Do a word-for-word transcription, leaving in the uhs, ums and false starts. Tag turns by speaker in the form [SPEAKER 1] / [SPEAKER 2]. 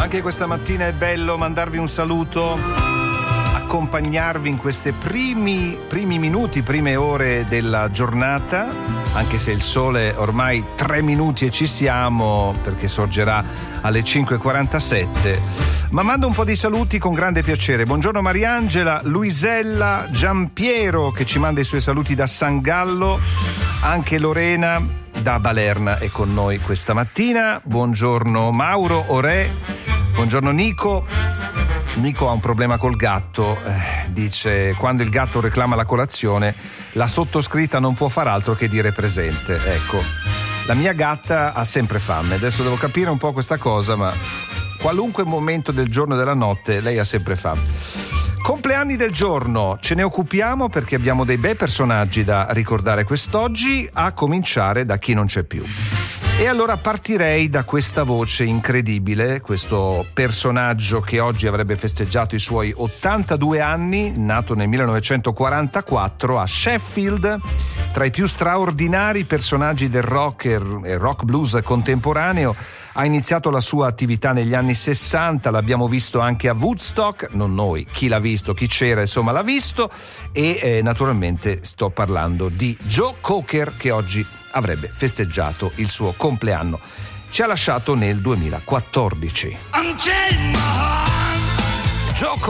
[SPEAKER 1] Anche questa mattina è bello mandarvi un saluto, accompagnarvi in questi primi, primi minuti, prime ore della giornata, anche se il sole ormai tre minuti e ci siamo, perché sorgerà alle cinque e quarantasette. Ma mando un po' di saluti con grande piacere. Buongiorno Mariangela, Luisella, Giampiero che ci manda i suoi saluti da San Gallo, anche Lorena da Balerna è con noi questa mattina. Buongiorno Mauro Orè, buongiorno Nico. Nico ha un problema col gatto, eh, dice: quando il gatto reclama la colazione la sottoscritta non può far altro che dire presente. Ecco, la mia gatta ha sempre fame, adesso devo capire un po' questa cosa, ma qualunque momento del giorno e della notte lei ha sempre fame. Compleanni del giorno, ce ne occupiamo perché abbiamo dei bei personaggi da ricordare quest'oggi, a cominciare da chi non c'è più. E allora partirei da questa voce incredibile, questo personaggio che oggi avrebbe festeggiato i suoi ottantadue anni, nato nel millenovecentoquarantaquattro a Sheffield, tra i più straordinari personaggi del rock e rock blues contemporaneo. Ha iniziato la sua attività negli anni sessanta, l'abbiamo visto anche a Woodstock, non noi, chi l'ha visto, chi c'era, insomma l'ha visto, e eh, naturalmente sto parlando di Joe Cocker, che oggi avrebbe festeggiato il suo compleanno. Ci ha lasciato nel duemilaquattordici. Joe